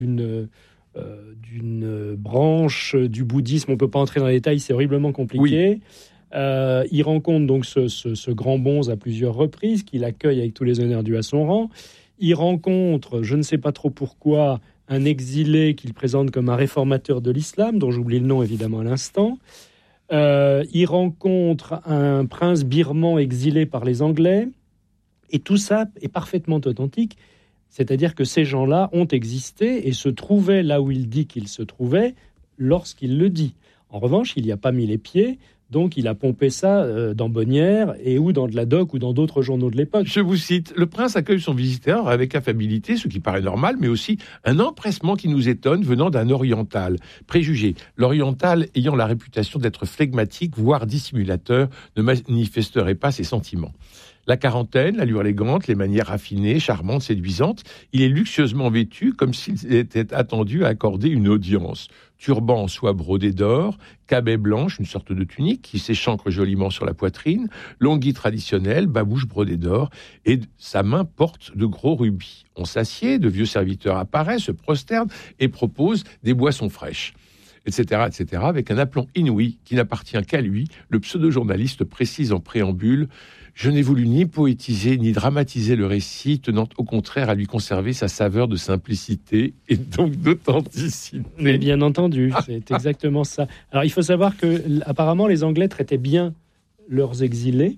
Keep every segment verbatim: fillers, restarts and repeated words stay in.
d'une, euh, d'une branche du bouddhisme. On ne peut pas entrer dans les détails, c'est horriblement compliqué. Oui. Euh, il rencontre donc ce, ce, ce grand bonze à plusieurs reprises, qu'il accueille avec tous les honneurs dus à son rang. Il rencontre, je ne sais pas trop pourquoi, un exilé qu'il présente comme un réformateur de l'islam, dont j'oublie le nom évidemment à l'instant. Euh, il rencontre un prince birman exilé par les Anglais. Et tout ça est parfaitement authentique. C'est-à-dire que ces gens-là ont existé et se trouvaient là où il dit qu'ils se trouvaient lorsqu'il le dit. En revanche, il n'y a pas mis les pieds. Donc, il a pompé ça euh, dans Bonnières et ou dans de la Doc ou dans d'autres journaux de l'époque. Je vous cite, le prince accueille son visiteur avec affabilité, ce qui paraît normal, mais aussi un empressement qui nous étonne venant d'un oriental. Préjugé, l'oriental ayant la réputation d'être flegmatique, voire dissimulateur, ne manifesterait pas ses sentiments. La quarantaine, l'allure élégante, les manières raffinées, charmantes, séduisantes. Il est luxueusement vêtu comme s'il était attendu à accorder une audience. Turban en soie brodé d'or, cabet blanche, une sorte de tunique qui s'échancre joliment sur la poitrine, longuille traditionnelle, babouche brodée d'or, et sa main porte de gros rubis. On s'assied, de vieux serviteurs apparaissent, se prosternent et proposent des boissons fraîches, et cetera, et cetera, avec un aplomb inouï qui n'appartient qu'à lui. Le pseudo-journaliste précise en préambule: je n'ai voulu ni poétiser ni dramatiser le récit, tenant au contraire à lui conserver sa saveur de simplicité et donc d'authenticité. Mais bien entendu, c'est exactement ça. Alors, il faut savoir que, apparemment, les Anglais traitaient bien leurs exilés,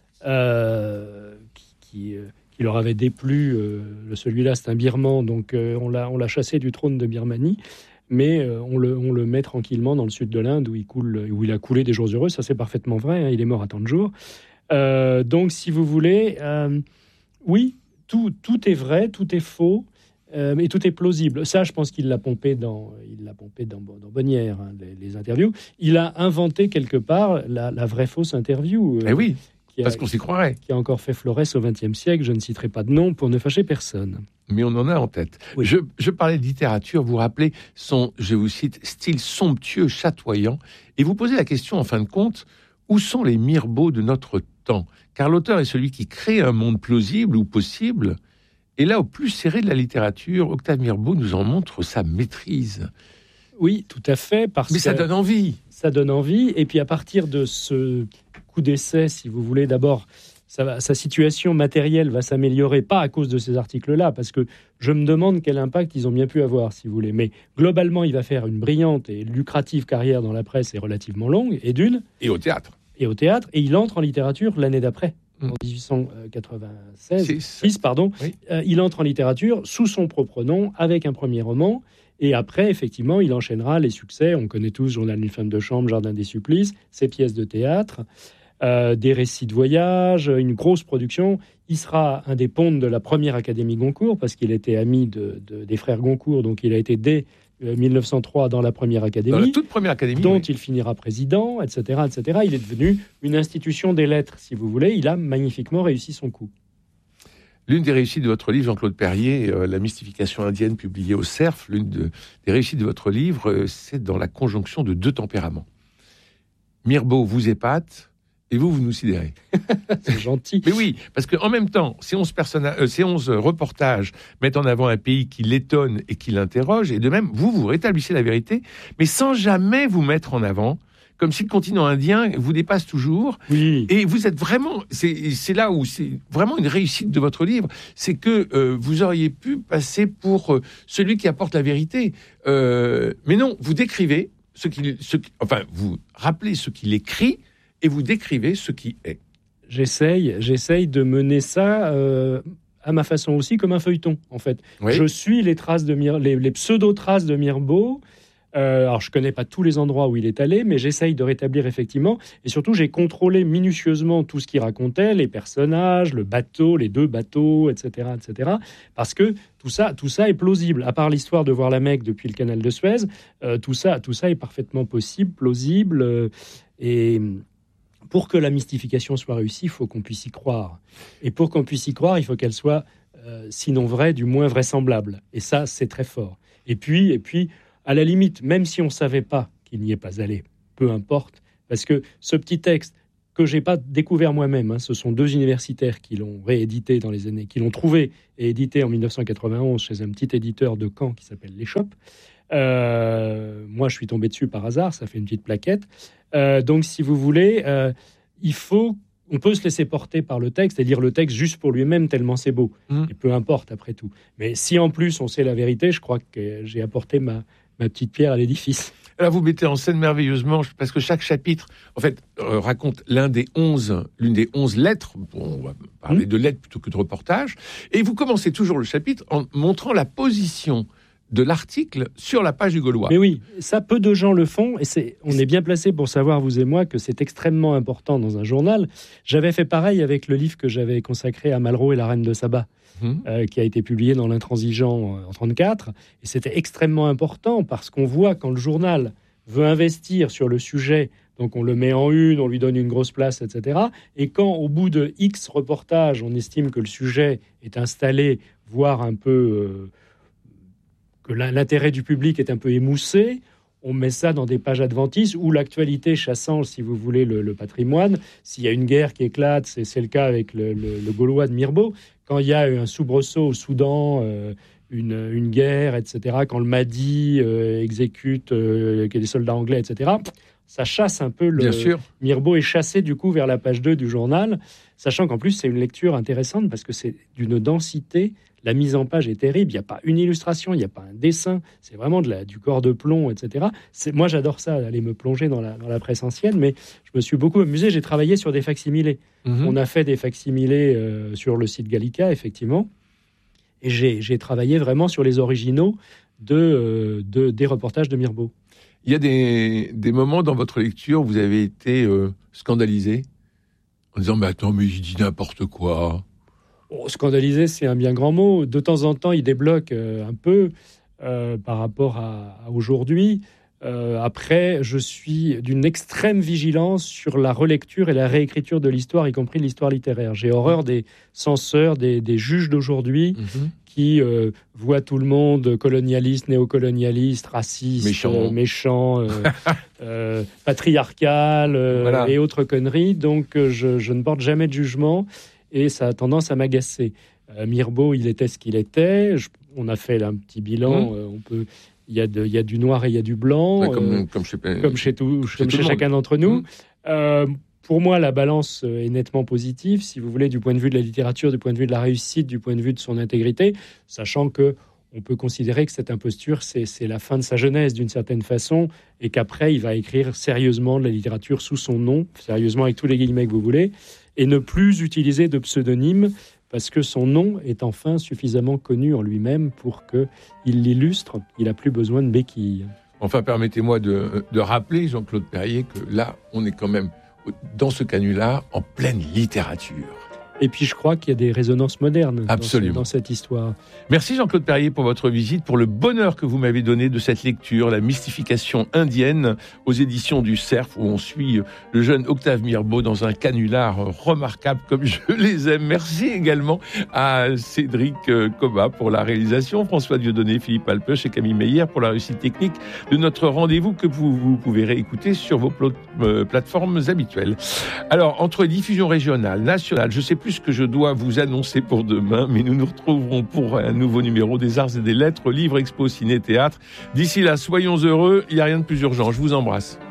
euh, qui, qui, euh, qui leur avaient déplu. Euh, celui-là, c'est un Birman, donc euh, on l'a, on l'a chassé du trône de Birmanie. Mais euh, on, le, on le met tranquillement dans le sud de l'Inde où il, coule, où il a coulé des jours heureux. Ça, c'est parfaitement vrai. Hein, il est mort à tant de jours. Euh, donc, si vous voulez, euh, oui, tout, tout est vrai, tout est faux, euh, et tout est plausible. Ça, je pense qu'il l'a pompé dans, il l'a pompé dans, dans Bonnières, hein, les, les interviews. Il a inventé quelque part la, la vraie fausse interview. Euh, eh oui, qui a, parce qu'on s'y croirait. Qui a encore fait florès au vingtième siècle. Je ne citerai pas de nom pour ne fâcher personne. Mais on en a en tête. Oui. Je, je parlais de littérature, vous rappelez son, je vous cite, style somptueux, chatoyant, et vous posez la question, en fin de compte, où sont les Mirbeau de notre temps ? Car l'auteur est celui qui crée un monde plausible ou possible. Et là, au plus serré de la littérature, Octave Mirbeau nous en montre sa maîtrise. Oui, tout à fait. Parce Mais que ça donne envie. Ça donne envie. Et puis à partir de ce coup d'essai, si vous voulez, d'abord, ça va, sa situation matérielle va s'améliorer, pas à cause de ces articles-là, parce que je me demande quel impact ils ont bien pu avoir, si vous voulez. Mais globalement, il va faire une brillante et lucrative carrière dans la presse et relativement longue, et d'une... Et au théâtre. Et au théâtre, et il entre en littérature l'année d'après, mmh. en dix-huit cent quatre-vingt-seize, six, pardon. Oui. Euh, il entre en littérature sous son propre nom, avec un premier roman, et après, effectivement, il enchaînera les succès. On connaît tous Journal d'une femme de chambre, Jardin des supplices, ses pièces de théâtre, euh, des récits de voyage, une grosse production. Il sera un des pontes de la première Académie Goncourt, parce qu'il était ami de, de, des frères Goncourt, donc il a été dès mille neuf cent trois dans la première académie, dans la toute première académie, dont oui. il finira président, et cetera, et cetera. Il est devenu une institution des lettres, si vous voulez. Il a magnifiquement réussi son coup. L'une des réussites de votre livre, Jean-Claude Perrier, euh, La mystification indienne, publiée au Cerf, l'une de, des réussites de votre livre, euh, c'est dans la conjonction de deux tempéraments. Mirbeau vous épate, et vous, vous nous sidérez. C'est gentil. Mais oui, parce qu'en même temps, ces onze, personna- euh, ces onze reportages mettent en avant un pays qui l'étonne et qui l'interroge, et de même, vous, vous rétablissez la vérité, mais sans jamais vous mettre en avant, comme si le continent indien vous dépasse toujours. Oui. Et vous êtes vraiment... C'est, c'est là où c'est vraiment une réussite de votre livre, c'est que euh, vous auriez pu passer pour euh, celui qui apporte la vérité. Euh, mais non, vous décrivez ce qu'il... Ce, enfin, vous rappelez ce qu'il écrit, et vous décrivez ce qui est. J'essaye, j'essaye de mener ça euh, à ma façon aussi, comme un feuilleton, en fait. Oui. Je suis les traces de Mir- les, les pseudo-traces de Mirbeau. Euh, alors, je ne connais pas tous les endroits où il est allé, mais j'essaye de rétablir effectivement. Et surtout, j'ai contrôlé minutieusement tout ce qu'il racontait, les personnages, le bateau, les deux bateaux, et cetera, et cetera. Parce que tout ça, tout ça est plausible. À part l'histoire de voir la Mecque depuis le canal de Suez, euh, tout ça, tout ça est parfaitement possible, plausible. Euh, et... Pour que la mystification soit réussie, il faut qu'on puisse y croire. Et pour qu'on puisse y croire, il faut qu'elle soit, euh, sinon vraie, du moins vraisemblable. Et ça, c'est très fort. Et puis, et puis, à la limite, même si on ne savait pas qu'il n'y est pas allé, peu importe, parce que ce petit texte, que j'ai pas découvert moi-même. Hein. Ce sont deux universitaires qui l'ont réédité dans les années, qui l'ont trouvé et édité en dix-neuf cent quatre-vingt-onze chez un petit éditeur de Caen qui s'appelle L'Échoppe. Euh, moi, je suis tombé dessus par hasard. Ça fait une petite plaquette. Euh, donc, si vous voulez, euh, il faut, on peut se laisser porter par le texte et lire le texte juste pour lui-même tellement c'est beau. Mmh. Et peu importe après tout. Mais si en plus on sait la vérité, je crois que j'ai apporté ma ma petite pierre à l'édifice. Là, vous mettez en scène merveilleusement, parce que chaque chapitre, en fait, euh, raconte l'un des onze, l'une des onze lettres. Bon, on va parler mmh. de lettres plutôt que de reportages. Et vous commencez toujours le chapitre en montrant la position de l'article sur la page du Gaulois. Mais oui, ça, peu de gens le font, et c'est, on est bien placé pour savoir, vous et moi, que c'est extrêmement important dans un journal. J'avais fait pareil avec le livre que j'avais consacré à Malraux et la Reine de Saba, mmh. euh, qui a été publié dans l'Intransigeant en trente-quatre, et c'était extrêmement important, parce qu'on voit quand le journal veut investir sur le sujet, donc on le met en une, on lui donne une grosse place, et cetera, et quand, au bout de X reportages, on estime que le sujet est installé, voire un peu... Euh, que l'intérêt du public est un peu émoussé, on met ça dans des pages adventices où l'actualité chassant, si vous voulez, le, le patrimoine. S'il y a une guerre qui éclate, c'est, c'est le cas avec le, le, le Gaulois de Mirbeau. Quand il y a un soubresaut au Soudan, euh, une, une guerre, et cetera, quand le Mahdi euh, exécute euh, des soldats anglais, et cetera, ça chasse un peu le... Bien sûr. Mirbeau est chassé du coup vers la page deux du journal, sachant qu'en plus c'est une lecture intéressante parce que c'est d'une densité. La mise en page est terrible, il n'y a pas une illustration, il n'y a pas un dessin, c'est vraiment de la, du corps de plomb, et cetera. C'est, moi, j'adore ça, aller me plonger dans la, dans la presse ancienne, mais je me suis beaucoup amusé, j'ai travaillé sur des facsimilés. Mmh. On a fait des facsimilés euh, sur le site Gallica, effectivement, et j'ai, j'ai travaillé vraiment sur les originaux de, euh, de, des reportages de Mirbeau. Il y a des, des moments dans votre lecture où vous avez été euh, scandalisé, en disant « mais attends, mais il dit n'importe quoi ». Oh, scandalisé, c'est un bien grand mot. De temps en temps, il débloque euh, un peu euh, par rapport à, à aujourd'hui. Euh, après, je suis d'une extrême vigilance sur la relecture et la réécriture de l'histoire, y compris l'histoire littéraire. J'ai horreur des censeurs, des, des juges d'aujourd'hui mmh. qui euh, voient tout le monde colonialiste, néocolonialiste, raciste, méchant, euh, méchant euh, euh, patriarcal euh, voilà. et autres conneries. Donc, je, je ne porte jamais de jugement. Et ça a tendance à m'agacer. Euh, Mirbeau, il était ce qu'il était. Je, on a fait là, un petit bilan. Mmh. Euh, on peut, il y a de, il y a du noir et il y a du blanc, ouais, comme, euh, comme chez, comme chez, tout, chez, comme tout chez chacun monde. d'entre nous. Mmh. Euh, pour moi, la balance est nettement positive, si vous voulez, du point de vue de la littérature, du point de vue de la réussite, du point de vue de son intégrité, sachant que on peut considérer que cette imposture, c'est, c'est la fin de sa jeunesse d'une certaine façon, et qu'après, il va écrire sérieusement de la littérature sous son nom, sérieusement avec tous les guillemets que vous voulez, et ne plus utiliser de pseudonyme, parce que son nom est enfin suffisamment connu en lui-même pour qu'il l'illustre. Il n'a plus besoin de béquilles. Enfin, permettez-moi de, de rappeler, Jean-Claude Perrier, que là, on est quand même, dans ce canular, en pleine littérature. Et puis, je crois qu'il y a des résonances modernes Absolument. Dans, ce, dans cette histoire. Merci Jean-Claude Perrier pour votre visite, pour le bonheur que vous m'avez donné de cette lecture, La mystification indienne, aux éditions du Cerf, où on suit le jeune Octave Mirbeau dans un canular remarquable comme je les aime. Merci également à Cédric Coba pour la réalisation, François Dieudonné, Philippe Alpeuch et Camille Meyer pour la réussite technique de notre rendez-vous que vous, vous pouvez réécouter sur vos pl- euh, plateformes habituelles. Alors, entre diffusion régionale, nationale, je ne sais plus ce que je dois vous annoncer pour demain, mais nous nous retrouverons pour un nouveau numéro des Arts et des Lettres, livres, expos, ciné, théâtre. D'ici là, soyons heureux, il n'y a rien de plus urgent. Je vous embrasse.